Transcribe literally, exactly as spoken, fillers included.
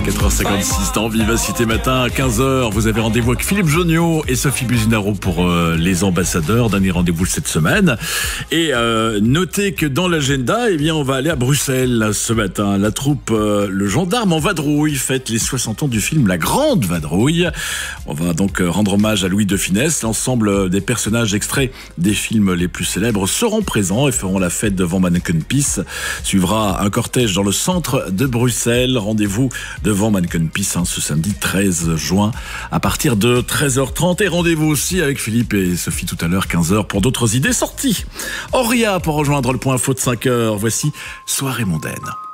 quatre heures cinquante-six dans Vivacité Matin à quinze heures. Vous avez rendez-vous avec Philippe Joniot et Sophie Businaro pour euh, les ambassadeurs. Dernier rendez-vous cette semaine. Et euh, notez que dans l'agenda, eh bien, on va aller à Bruxelles là, ce matin. La troupe euh, Le Gendarme en vadrouille fête les soixante ans du film La Grande Vadrouille. On va donc euh, rendre hommage à Louis de Funès. L'ensemble des personnages extraits des films les plus célèbres seront présents et feront la fête devant Manneken Pis. Suivra un cortège dans le centre de Bruxelles. Rendez-vous devant Manneken Pis hein, ce samedi treize juin à partir de treize heures trente. Et rendez-vous aussi avec Philippe et Sophie tout à l'heure quinze heures pour d'autres idées sorties. Auria pour rejoindre le point info de cinq heures. Voici Soirée mondaine.